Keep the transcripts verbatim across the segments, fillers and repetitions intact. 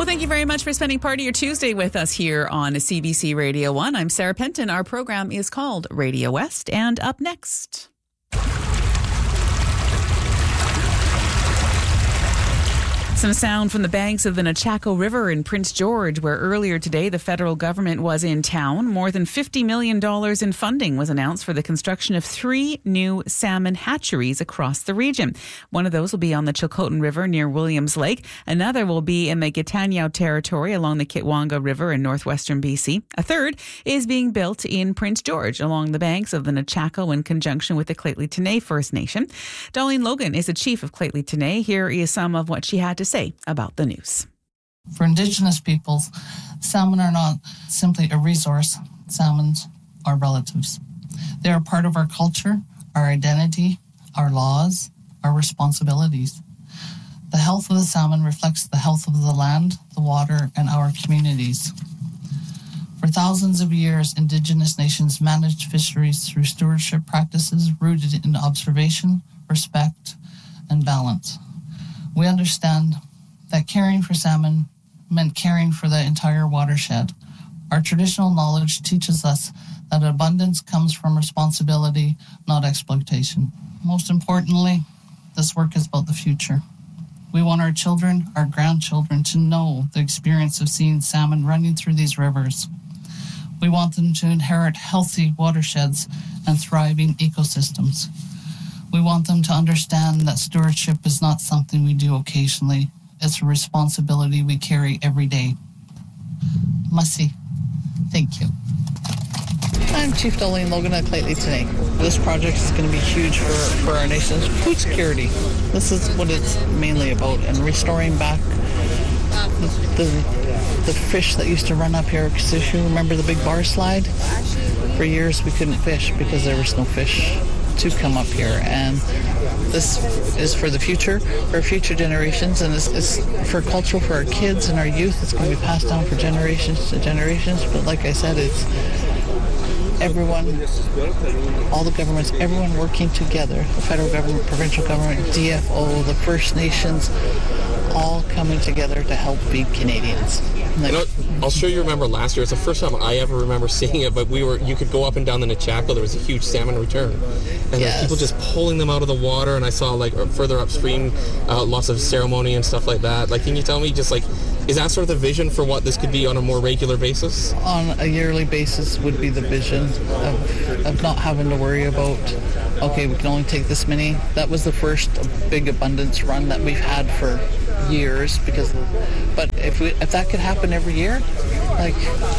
Well, thank you very much for spending part of your Tuesday with us here on C B C Radio one. I'm Sarah Penton. Our program is called Radio West, and up next... some sound from the banks of the Nechako River in Prince George, where earlier today the federal government was in town. More than fifty million dollars in funding was announced for the construction of three new salmon hatcheries across the region. One of those will be on the Chilcotin River near Williams Lake. Another will be in the Gatineau territory along the Kitwanga River in northwestern B C. A third is being built in Prince George along the banks of the Nechako in conjunction with the Lheidli T'enneh First Nation. Darlene Logan is the chief of Lheidli T'enneh. Here is some of what she had to say about the news. For Indigenous peoples, salmon are not simply a resource. Salmon are relatives. They are part of our culture, our identity, our laws, our responsibilities. The health of the salmon reflects the health of the land, the water, and our communities. For thousands of years, Indigenous nations managed fisheries through stewardship practices rooted in observation, respect, and balance. We understand that caring for salmon meant caring for the entire watershed. Our traditional knowledge teaches us that abundance comes from responsibility, not exploitation. Most importantly, this work is about the future. We want our children, our grandchildren, to know the experience of seeing salmon running through these rivers. We want them to inherit healthy watersheds and thriving ecosystems. We want them to understand that stewardship is not something we do occasionally. It's a responsibility we carry every day. Masi, thank you. I'm Chief Darlene Logan at Lheidli T'enneh. This project is going to be huge for, for our nation's food security. This is what it's mainly about, and restoring back the, the fish that used to run up here. Because if you remember the big bar slide, for years we couldn't fish because there was no fish to come up here, and this is for the future, for future generations, and it's, it's for cultural, for our kids and our youth. It's going to be passed down for generations to generations. But like I said, it's everyone, all the governments, everyone working together, the federal government, provincial government, D F O, the First Nations, all coming together to help feed Canadians. Like, you know, I'll sure you remember last year. It's the first time I ever remember seeing it, but we were you could go up and down the Nechako. There was a huge salmon return. And yes. There were people just pulling them out of the water, and I saw, like, further upstream, uh, lots of ceremony and stuff like that. Like, can you tell me, just, like, is that sort of the vision for what this could be on a more regular basis? On a yearly basis would be the vision of, of not having to worry about, okay, we can only take this many. That was the first big abundance run that we've had for years, because but if we if that could happen every year, like,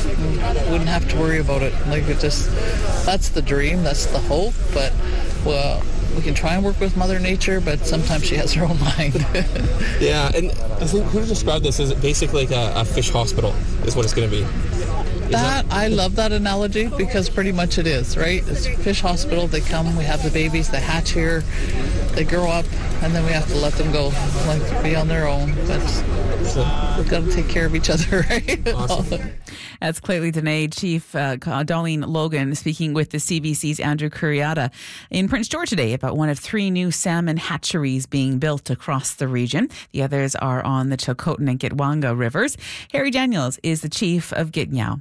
we wouldn't have to worry about it. Like, it just, that's the dream, that's the hope. But well, we can try and work with Mother Nature, but sometimes she has her own mind. Yeah, and who, who described this as basically like a, a fish hospital is what it's going to be. That, I love that analogy, because pretty much it is, right? It's a fish hospital. They come, we have the babies, they hatch here, they grow up, and then we have to let them go, like, be on their own. But so we've got to take care of each other, right? Awesome. That's Lheidli T'enneh Chief uh, Darlene Logan speaking with the C B C's Andrew Kuriata in Prince George today about one of three new salmon hatcheries being built across the region. The others are on the Chilcotin and Kitwanga rivers. Harry Daniels is the chief of Gatineau.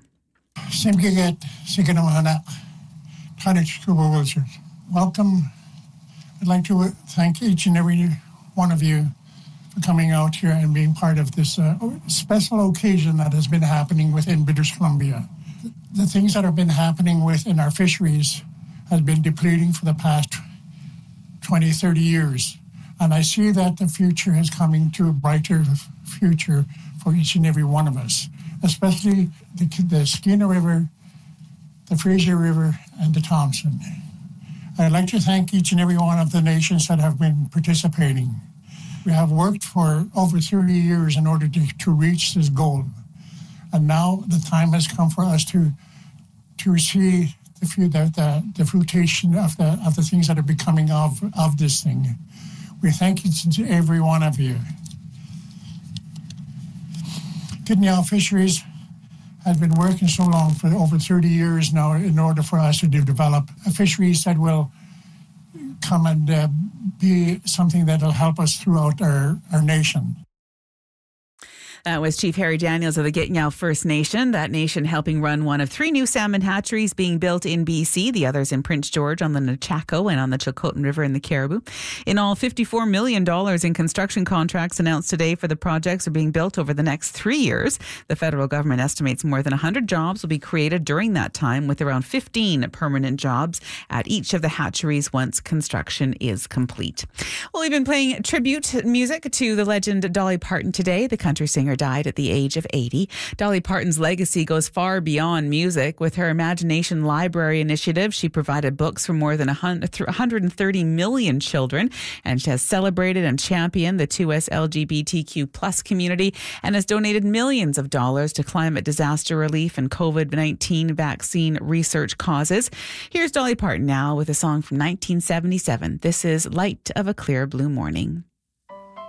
Welcome. I'd like to thank each and every one of you for coming out here and being part of this uh, special occasion that has been happening within British Columbia. The things that have been happening within our fisheries has been depleting for the past twenty, thirty years. And I see that the future is coming to a brighter future for each and every one of us, especially the, the Skeena River, the Fraser River, and the Thompson. I'd like to thank each and every one of the nations that have been participating. We have worked for over thirty years in order to, to reach this goal. And now the time has come for us to to see the, the, the, the fruition of the of the things that are becoming of, of this thing. We thank each and every one of you. Gatineau Fisheries has been working so long for over thirty years now in order for us to develop a fisheries that will come and uh, be something that will help us throughout our, our nation. That was Chief Harry Daniels of the Gitnell First Nation. That nation helping run one of three new salmon hatcheries being built in B C, the others in Prince George on the Nechako and on the Chilcotin River in the Caribou. In all, fifty-four million dollars in construction contracts announced today for the projects are being built over the next three years. The federal government estimates more than one hundred jobs will be created during that time, with around fifteen permanent jobs at each of the hatcheries once construction is complete. Well, we've been playing tribute music to the legend Dolly Parton today. The country singer died at the age of eighty. Dolly Parton's legacy goes far beyond music. With her Imagination Library initiative, she provided books for more than one hundred thirty million children, and she has celebrated and championed the two S L G B T Q plus community and has donated millions of dollars to climate disaster relief and COVID nineteen vaccine research causes. Here's Dolly Parton now with a song from nineteen seventy-seven. This is Light of a Clear Blue Morning.